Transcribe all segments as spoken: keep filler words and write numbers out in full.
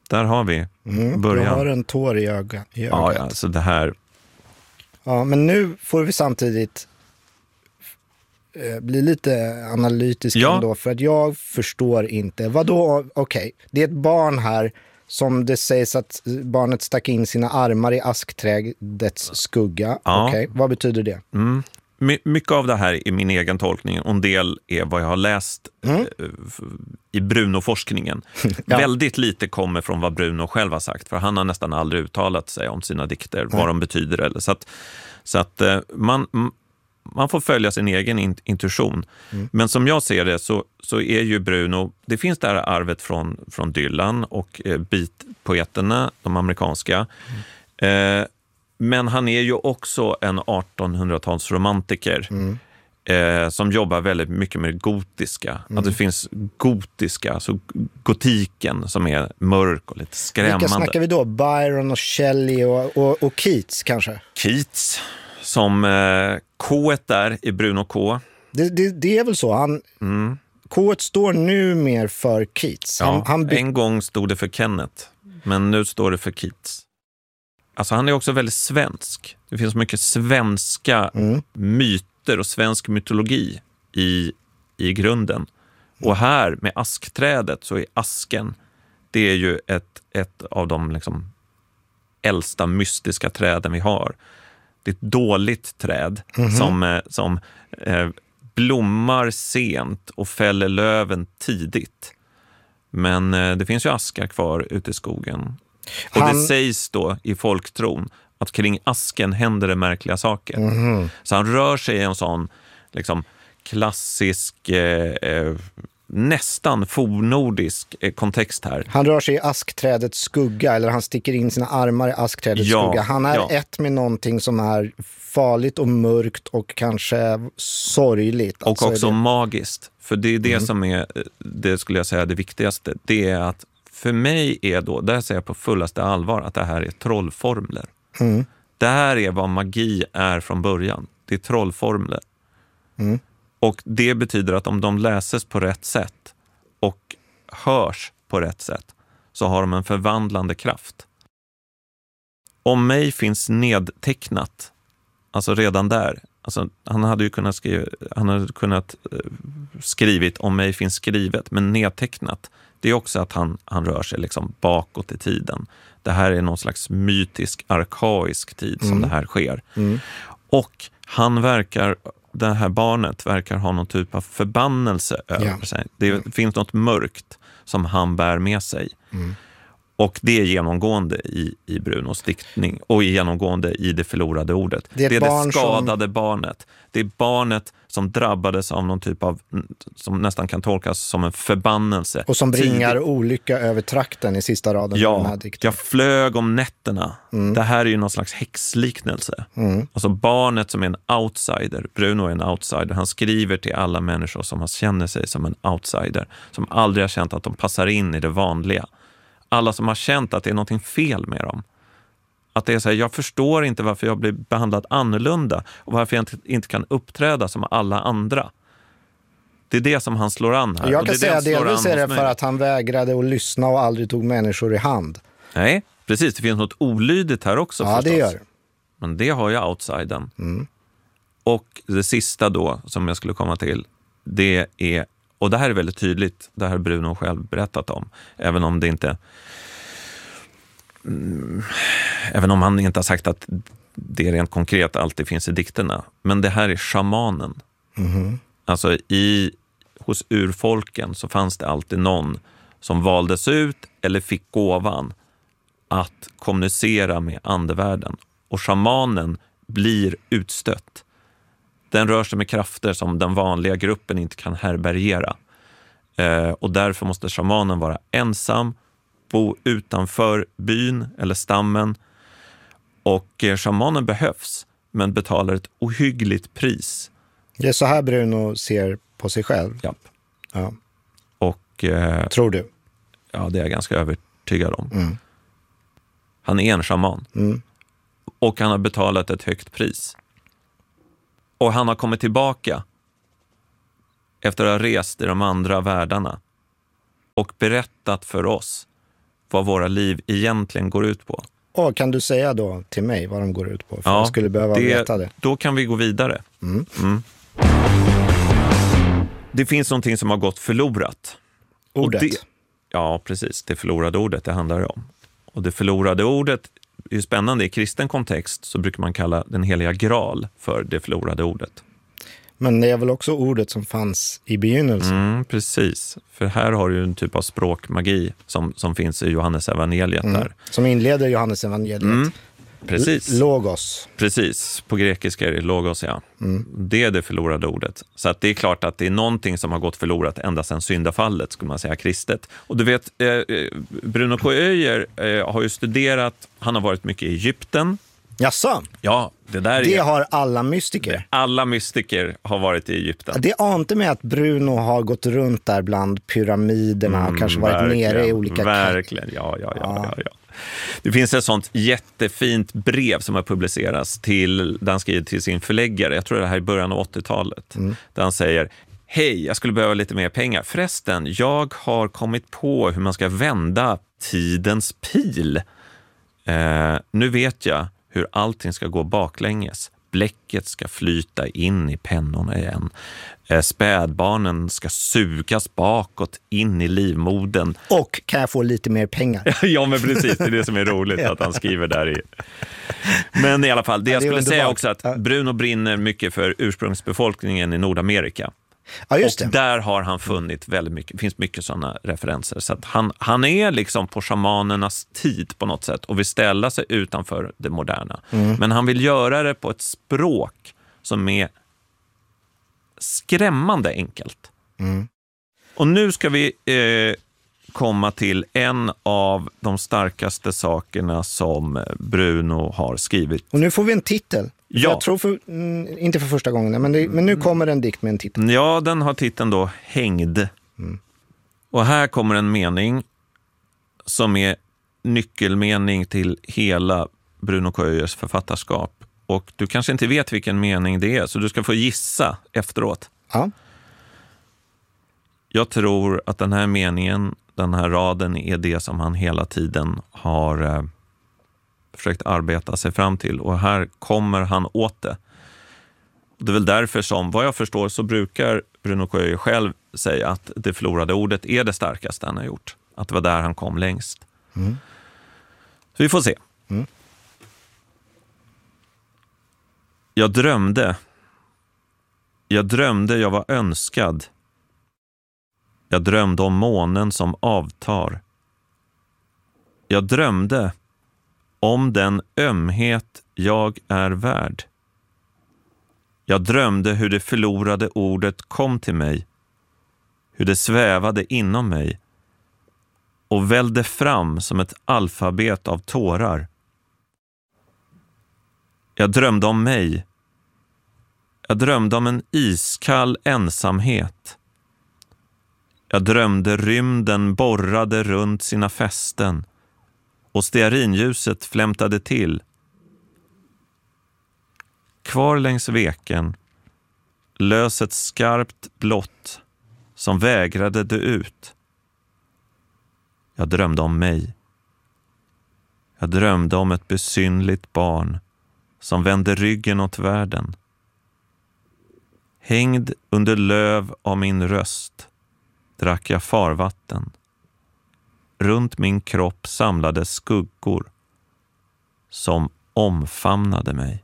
där har vi mm, början. Du har en tår i, öga, i ögat. Ja, ja, så det här... Ja, men nu får vi samtidigt eh, bli lite analytisk ja. ändå, för att jag förstår inte. Vadå, okej, okay. Det är ett barn här som det sägs att barnet stack in sina armar i askträdets skugga. Ja. Okej, okay. Vad betyder det? Mm. My- mycket av det här är min egen tolkning och en del är vad jag har läst mm. eh, i Bruno-forskningen. ja. Väldigt lite kommer från vad Bruno själv har sagt, för han har nästan aldrig uttalat sig om sina dikter, mm. vad de betyder. Eller. Så att, så att eh, man, man får följa sin egen in- intuition. Mm. Men som jag ser det så, så är ju Bruno, det finns det här arvet från, från Dylan och eh, beatpoeterna, de amerikanska. Mm. Eh, Men han är ju också en artonhundratalsromantiker mm. eh, som jobbar väldigt mycket med det gotiska. Mm. Att det finns gotiska, alltså gotiken som är mörk och lite skrämmande. Vilka snackar vi då? Byron och Shelley och, och, och Keats kanske? Keats, som eh, K-et där i Bruno K. Det, det, det är väl så. Han, mm. K-et står nu mer för Keats. Han, ja, han by- en gång stod det för Kenneth, men nu står det för Keats. Alltså han är också väldigt svensk. Det finns mycket svenska mm. myter och svensk mytologi i, i grunden. Och här med askträdet så är asken, det är ju ett, ett av de liksom äldsta mystiska träden vi har. Det är ett dåligt träd mm-hmm. som, som eh, blommar sent och fäller löven tidigt. Men eh, det finns ju askar kvar ute i skogen. Och han... det sägs då i folktron att kring asken händer det märkliga saker. Mm-hmm. Så han rör sig i en sån liksom, klassisk, eh, eh, nästan fornordisk eh, kontext här. Han rör sig i askträdets skugga, eller han sticker in sina armar i askträdets ja, skugga. Han är ja. ett med någonting som är farligt och mörkt och kanske sorgligt. Och alltså också det... magiskt. För det är det mm. som är, det skulle jag säga, det viktigaste. Det är att för mig är då, där säger jag på fullaste allvar att det här är trollformler. Mm. Det här är vad magi är från början. Det är trollformler. Mm. Och det betyder att om de läses på rätt sätt och hörs på rätt sätt så har de en förvandlande kraft. Om mig finns nedtecknat, alltså redan där, alltså han hade ju kunnat skriva, han hade kunnat uh, skrivit om mig finns skrivet, men nedtecknat, det är också att han, han rör sig liksom bakåt i tiden. Det här är någon slags mytisk, arkaisk tid som mm. det här sker. Mm. Och han verkar, det här barnet verkar ha någon typ av förbannelse över ja. sig. Det mm. finns något mörkt som han bär med sig. Mm. Och det är genomgående i, i Brunos diktning och genomgående i det förlorade ordet. Det är, det, är det skadade som... barnet. Det är barnet som drabbades av någon typ av, som nästan kan tolkas som en förbannelse. Och som bringar Tidigt. olycka över trakten i sista raden. Ja, av den här dikten. Jag flög om nätterna. Mm. Det här är ju någon slags häxliknelse. Mm. Alltså barnet som är en outsider. Bruno är en outsider. Han skriver till alla människor som känner sig som en outsider. Som aldrig har känt att de passar in i det vanliga. Alla som har känt att det är någonting fel med dem. Att det är så här, jag förstår inte varför jag blir behandlad annorlunda och varför jag inte, inte kan uppträda som alla andra. Det är det som han slår an här. Jag kan det säga delvis är det för att han vägrade att lyssna och aldrig tog människor i hand. Nej, precis. Det finns något olydigt här också. Ja, förstås. Det gör. Men det har ju outsidern. Mm. Och det sista då som jag skulle komma till, det är, och det här är väldigt tydligt, det här Bruno själv berättat om, även om det inte mm, även om han inte har sagt att det rent konkret alltid finns i dikterna, men det här är shamanen. Mm. Alltså i, hos urfolken så fanns det alltid någon som valdes ut eller fick gåvan att kommunicera med andevärlden, och shamanen blir utstött. Den rör sig med krafter som den vanliga gruppen inte kan härbärgera. Eh, och därför måste shamanen vara ensam, bo utanför byn eller stammen. Och eh, shamanen behövs, men betalar ett ohyggligt pris. Det är så här Bruno ser på sig själv? Japp. Ja. Och, eh, tror du? Ja, det är jag ganska övertygad om. Mm. Han är en shaman. Mm. Och han har betalat ett högt pris. Och han har kommit tillbaka efter att ha rest i de andra världarna och berättat för oss vad våra liv egentligen går ut på. Och kan du säga då till mig vad de går ut på? För ja, jag skulle behöva det, veta det. Då kan vi gå vidare. Mm. Mm. Det finns någonting som har gått förlorat. Ordet? Det, ja, precis. Det förlorade ordet, det handlar det om. Och det förlorade ordet är ju spännande. I kristen kontext så brukar man kalla den heliga graal för det förlorade ordet. Men det är väl också ordet som fanns i begynnelsen? Mm, precis. För här har du en typ av språkmagi som, som finns i Johannes evangeliet mm. där. Som inleder Johannes evangeliet. Mm. Precis. L- logos. Precis. På grekiska är det logos, ja. Mm. Det är det förlorade ordet. Så att det är klart att det är någonting som har gått förlorat ända sedan syndafallet, skulle man säga, kristet. Och du vet, eh, Bruno K. Öijer eh, har ju studerat, han har varit mycket i Egypten. Jaså? Ja, det där det är... har alla mystiker. Alla mystiker har varit i Egypten. Det ante med att Bruno har gått runt där bland pyramiderna och mm, kanske varit nere i olika... Verkligen, ja, ja, ja, ja, ja. Det finns ett sånt jättefint brev som har publicerats till, där han skriver till sin förläggare, jag tror det här är i början av åttiotalet, mm. där han säger: hej, jag skulle behöva lite mer pengar. Förresten, jag har kommit på hur man ska vända tidens pil. Eh, nu vet jag hur allting ska gå baklänges. Bläcket ska flyta in i pennorna igen. Eh, spädbarnen ska sugas bakåt in i livmodern. Och kan jag få lite mer pengar? Ja, men precis. Det är det som är roligt att han skriver där i. Men i alla fall, det jag skulle säga också att Bruno brinner mycket för ursprungsbefolkningen i Nordamerika. Ja, just det. Och där har han funnit väldigt mycket, det finns mycket sådana referenser. Så att han, han är liksom på shamanernas tid på något sätt och vill ställa sig utanför det moderna. Mm. Men han vill göra det på ett språk som är skrämmande enkelt. Mm. Och nu ska vi eh, komma till en av de starkaste sakerna som Bruno har skrivit. Och nu får vi en titel. Ja. Jag tror för, mm, inte för första gången, men, det, men nu kommer en dikt med en titel. Ja, den har titeln då Hängd. Mm. Och här kommer en mening som är nyckelmening till hela Bruno K. Öijers författarskap. Och du kanske inte vet vilken mening det är, så du ska få gissa efteråt. Ja. Jag tror att den här meningen, den här raden, är det som han hela tiden har eh, försökt arbeta sig fram till. Och här kommer han åt det. Det är väl därför som, vad jag förstår, så brukar Bruno K. Öijer själv säga att det förlorade ordet är det starkaste han har gjort. Att det var där han kom längst. Mm. Så vi får se. Mm. Jag drömde. Jag drömde jag var önskad. Jag drömde om månen som avtar. Jag drömde om den ömhet jag är värd. Jag drömde hur det förlorade ordet kom till mig. Hur det svävade inom mig och vällde fram som ett alfabet av tårar. Jag drömde om mig. Jag drömde om en iskall ensamhet. Jag drömde rymden borrade runt sina fästen och stearinljuset flämtade till. Kvar längs veken lös ett skarpt blått som vägrade dö ut. Jag drömde om mig. Jag drömde om ett besynligt barn som vände ryggen åt världen. Hängd under löv av min röst drack jag farvatten. Runt min kropp samlades skuggor som omfamnade mig.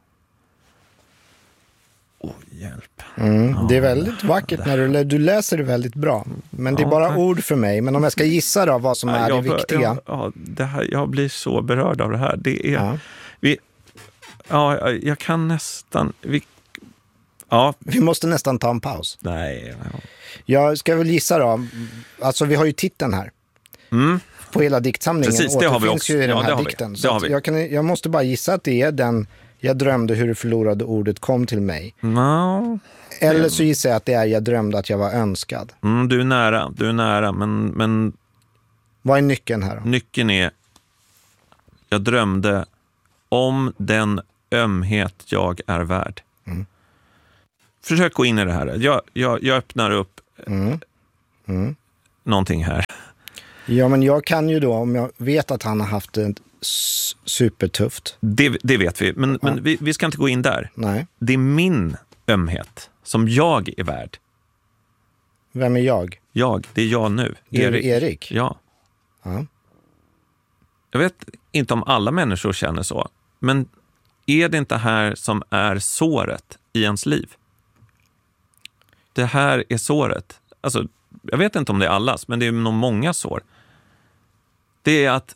Åh, oh, hjälp. Mm, ja, det är väldigt vackert det... när du, du läser det väldigt bra. Men det är ja, bara tack. ord för mig. Men om jag ska gissa då vad som är jag, det viktiga. Jag, ja, det här, jag blir så berörd av det här. Det är... Ja. Vi, ja, jag kan nästan... Vi, ja. vi måste nästan ta en paus. Nej. Ja. Jag ska väl gissa då. Alltså vi har ju titeln här. Mm. På hela diktsamlingen. Precis, det har vi också. Ju i den ja, här det dikten. Det så har vi. Jag, kan, jag måste bara gissa att det är den jag drömde hur det förlorade ordet kom till mig. No. Eller så gissar jag att det är jag drömde att jag var önskad. Mm, du är nära, du är nära. Men, men... Vad är nyckeln här då? Nyckeln är jag drömde om den ömhet jag är värd. Mm. Försök gå in i det här. Jag, jag, jag öppnar upp mm. Mm. någonting här. Ja, men jag kan ju då, om jag vet att han har haft det supertufft. Det, det vet vi, men, ja. men vi, vi ska inte gå in där. Nej. Det är min ömhet som jag är värd. Vem är jag? Jag, det är jag nu. Du Erik. Erik? Ja. ja. Jag vet inte om alla människor känner så, men är det inte här som är såret i ens liv? Det här är såret. Alltså, jag vet inte om det är allas, men det är nog många sår. Det är att...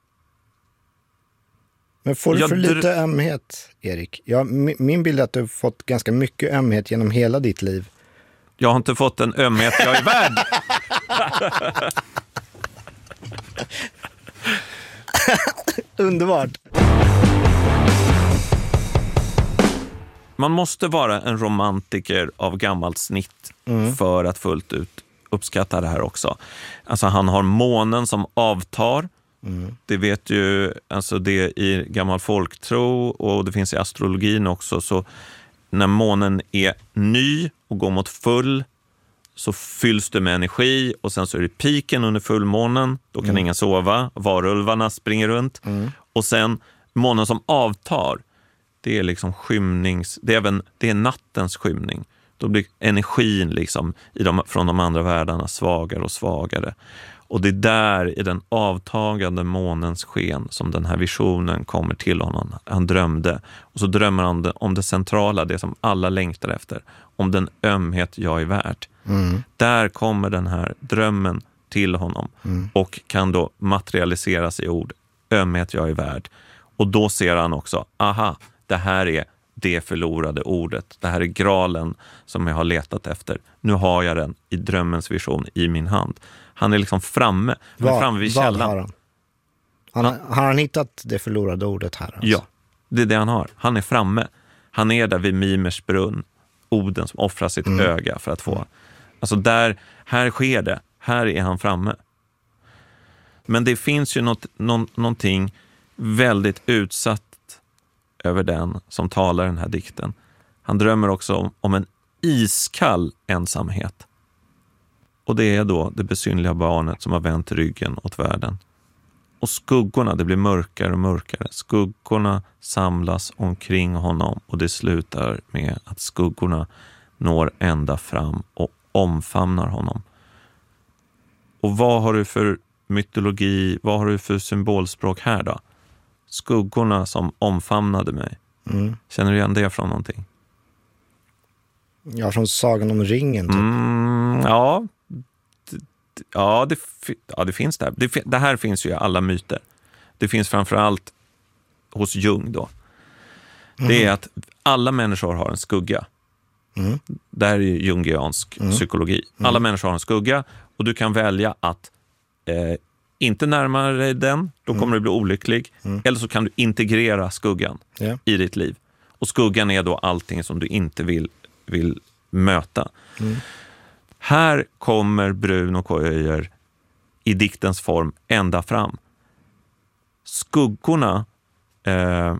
Men får du för dr- lite ömhet, Erik? Ja, min bild är att du har fått ganska mycket ömhet genom hela ditt liv. Jag har inte fått en ömhet jag är värd. Underbart. Man måste vara en romantiker av gammalt snitt mm. för att fullt ut uppskatta det här också. Alltså han har månen som avtar. Mm. Det vet ju, alltså det i gammal folktro och det finns i astrologin också. Så när månen är ny och går mot full så fylls det med energi och sen så är det piken under fullmånen. Då kan mm. ingen sova, varulvarna springer runt. Mm. Och sen månen som avtar, det är liksom skymnings... Det är, även, det är nattens skymning. Då blir energin liksom i de, från de andra världarna svagare och svagare. Och det är där i den avtagande månens sken som den här visionen kommer till honom. Han drömde. Och så drömmer han om det centrala, det som alla längtar efter. Om den ömhet jag är värd. Mm. Där kommer den här drömmen till honom. Mm. Och kan då materialiseras i ord. Ömhet jag är värd. Och då ser han också, aha, det här är det förlorade ordet. Det här är gralen som jag har letat efter. Nu har jag den i drömmens vision i min hand. Han är liksom framme. Han är framme vid källan. Har han? Han, han, har han hittat det förlorade ordet här? Alltså? Ja, det är det han har. Han är framme. Han är där vid Mimers brunn. Oden som offrar sitt mm. öga för att få... Alltså där, här sker det. Här är han framme. Men det finns ju något, nå, någonting väldigt utsatt över den som talar den här dikten. Han drömmer också om, om en iskall ensamhet. Och det är då det besynliga barnet som har vänt ryggen åt världen. Och skuggorna, det blir mörkare och mörkare. Skuggorna samlas omkring honom och det slutar med att skuggorna når ända fram och omfamnar honom. Och vad har du för mytologi, vad har du för symbolspråk här då? Skuggorna som omfamnade mig. Mm. Känner du igen det från någonting? Ja, från Sagan om ringen typ. Mm, ja, ja, det, ja, det finns där. Det, det här finns ju i alla myter. Det finns framförallt hos Jung då. Mm. Det är att alla människor har en skugga. Mm. Det här är ju jungiansk mm. psykologi. Mm. Alla människor har en skugga och du kan välja att eh, inte närma dig den, då kommer mm. du bli olycklig. Mm. Eller så kan du integrera skuggan yeah. i ditt liv. Och skuggan är då allting som du inte vill, vill möta. Mm. Här kommer Bruno K. Öijer i diktens form ända fram. Skuggorna eh,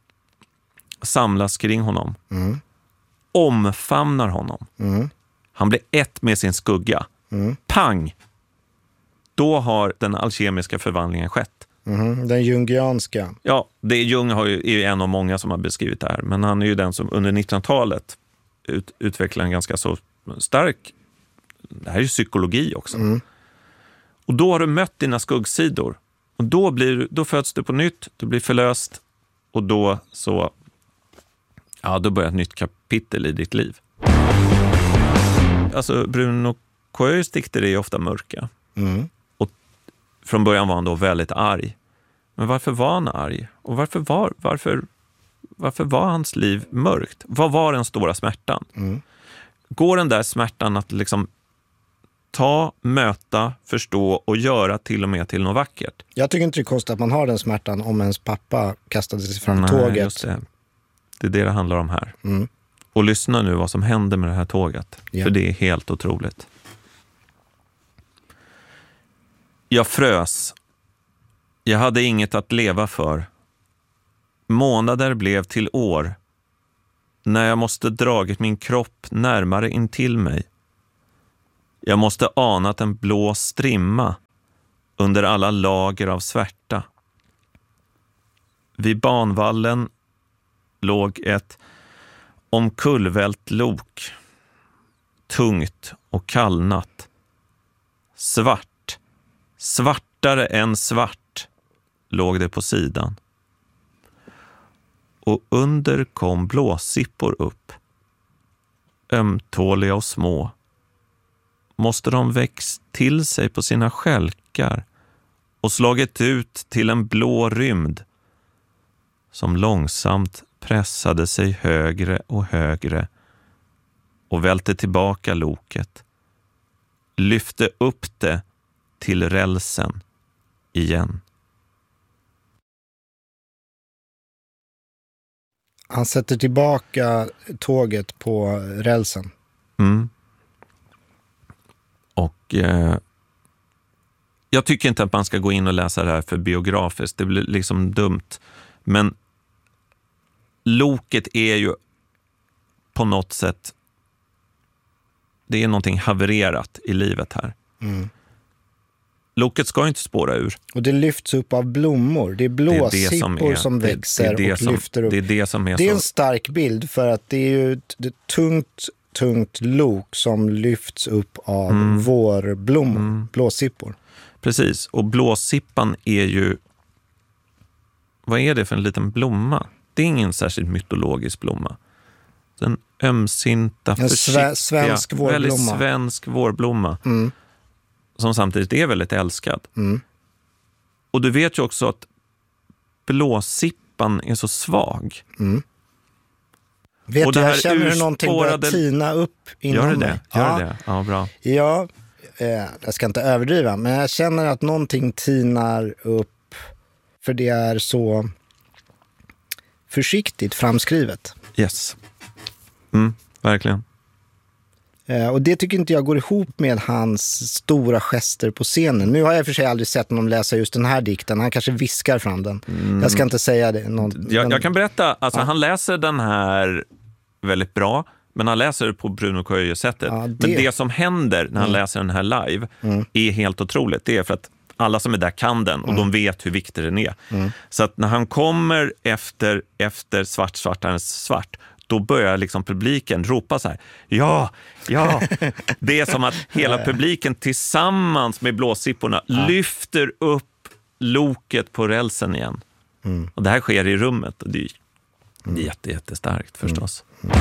samlas kring honom. Mm. Omfamnar honom. Mm. Han blir ett med sin skugga. Mm. Pang! Då har den alkemiska förvandlingen skett. Mm, den jungianska. Ja, det Jung har ju, är en av många som har beskrivit det här. Men han är ju den som under nittonhundratalet ut, utvecklar en ganska så stark... Det här är ju psykologi också. Mm. Och då har du mött dina skuggsidor. Och då, blir, då föds du på nytt, du blir förlöst. Och då så... Ja, då börjar ett nytt kapitel i ditt liv. Alltså, Bruno K. Öijers dikter är ofta mörka. Mm. Och från början var han då väldigt arg. Men varför var han arg? Och varför var, varför, varför var hans liv mörkt? Vad var den stora smärtan? Mm. Går den där smärtan att liksom ta, möta, förstå och göra till och med till något vackert? Jag tycker inte det är konstigt att man har den smärtan om ens pappa kastade sig fram Nej, tåget. Just det. Det är det det handlar om här. Mm. Och lyssna nu vad som händer med det här tåget. Ja. För det är helt otroligt. Jag frös. Jag hade inget att leva för. Månader blev till år. När jag måste dragit min kropp närmare in till mig. Jag måste anat en blå strimma. under alla lager av svärta. Vid banvallen låg ett omkullvält lok, tungt och kallnat. Svart, svartare än svart, låg det på sidan. Och under kom blåsippor upp, ömtåliga och små. Måste de växt till sig på sina skälkar och slagit ut till en blå rymd som långsamt pressade sig högre och högre och välte tillbaka loket, lyfte upp det till rälsen igen. Han sätter tillbaka tåget på rälsen. Mm. Och eh, jag tycker inte att man ska gå in och läsa det här för biografiskt. Det blir liksom dumt. Men loket är ju på något sätt, det är någonting havererat i livet här. Mm. Loket ska inte spåra ur. Och det lyfts upp av blommor. Det är blåsippor som, som växer det, det och som, lyfter upp. Det är det som är Det är så... en stark bild för att det är ju ett, ett tungt, tungt lok som lyfts upp av mm. vårblommor, mm. blåsippor. Precis, och blåsippan är ju... Vad är det för en liten blomma? Det är ingen särskilt mytologisk blomma. Den ömsinta, försiktiga, sve, svensk vårblomma. väldigt svensk vårblomma. Mm. Som samtidigt är väldigt älskad. Mm. Och du vet ju också att blåsippan är så svag. Mm. Vet du, jag känner hur någonting börjar tina upp inom Gör det mig. det? Gör ja. det? Ja, bra. Ja, eh, jag ska inte överdriva, men jag känner att någonting tinar upp för det är så försiktigt framskrivet. Yes. Mm, verkligen. Eh, och det tycker inte jag går ihop med hans stora gester på scenen. Nu har jag för sig aldrig sett honom läsa just den här dikten. Han kanske viskar fram den. Mm. Jag ska inte säga det. Någon, jag, någon... jag kan berätta, alltså ja. han läser den här väldigt bra, men han läser på Bruno Coelho-sättet. Ja, det... Men det som händer när han mm. läser den här live mm. är helt otroligt. Det är för att alla som är där kan den och mm. de vet hur viktig den är. Mm. Så att när han kommer efter, efter svart, svartarens svart, då börjar liksom publiken ropa så här: ja, ja. Det är som att hela publiken tillsammans med blåsipporna ja. lyfter upp loket på rälsen igen. Mm. Och det här sker i rummet och det är mm. jätte, jättestarkt förstås. Mm.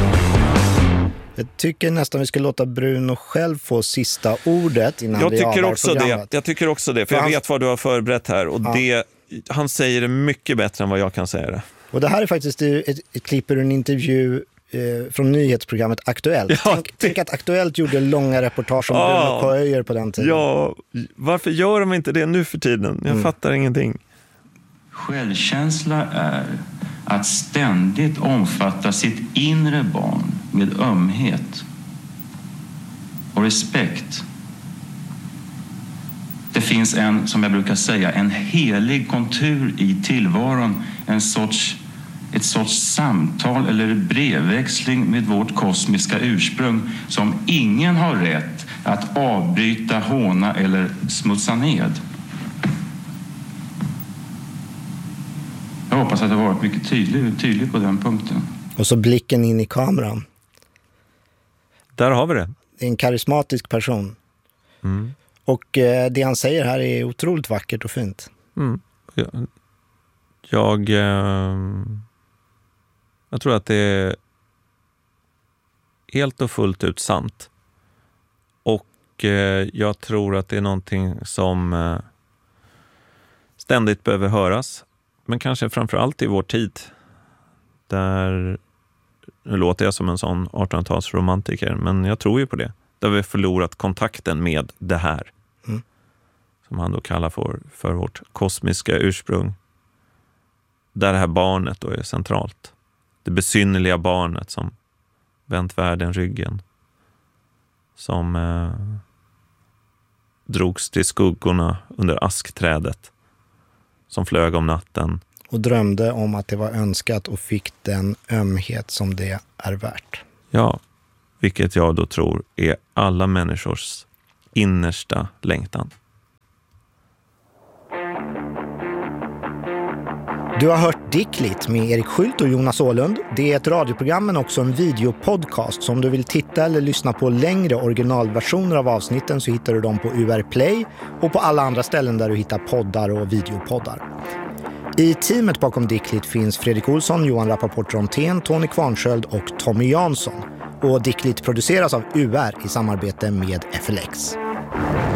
Jag tycker nästan vi ska låta Bruno själv få sista ordet innan jag vi tycker avvar också programmet. det. Jag tycker också det, för jag han... vet vad du har förberett här och ja. det, han säger det mycket bättre än vad jag kan säga det. Och det här är faktiskt ett, ett klipp ur en intervju eh, från nyhetsprogrammet Aktuellt. Ja, tänk, det... tänk att Aktuellt gjorde långa reportage om ah, Bruno Coelho på den tiden. Ja, varför gör de inte det nu för tiden? Jag mm. fattar ingenting. Självkänsla är att ständigt omfatta sitt inre barn med ömhet och respekt. Det finns en, som jag brukar säga, en helig kontur i tillvaron, en sorts, ett sorts samtal eller brevväxling med vårt kosmiska ursprung som ingen har rätt att avbryta, håna eller smutsa ned. Jag hoppas att jag har varit mycket tydlig, tydlig på den punkten. Och så blicken in i kameran. Där har vi det. Det är en karismatisk person. Mm. Och eh, det han säger här är otroligt vackert och fint. Mm. Jag, jag, eh, jag tror att det är helt och fullt ut sant. Och eh, jag tror att det är någonting som eh, ständigt behöver höras. Men kanske framförallt i vår tid. Där, nu låter jag som en sån artonhundratalsromantiker, men jag tror ju på det. Där vi har förlorat kontakten med det här. Mm. Som han då kallar för, för vårt kosmiska ursprung. Där det här barnet då är centralt. Det besynnerliga barnet som vänt världen ryggen. Som eh, drogs till skuggorna under askträdet. Som flög om natten. Och drömde om att det var önskat och fick den ömhet som det är värt. Ja, vilket jag då tror är alla människors innersta längtan. Du har hört Dickligt med Erik Skylt och Jonas Åhlund. Det är ett radioprogram men också en videopodcast. Så om du vill titta eller lyssna på längre originalversioner av avsnitten så hittar du dem på U R Play och på alla andra ställen där du hittar poddar och videopoddar. I teamet bakom Dickligt finns Fredrik Olsson, Johan Rappaport-Rontén, Tony Kvarnsköld och Tommy Jansson. Och Dickligt produceras av U R i samarbete med F L X.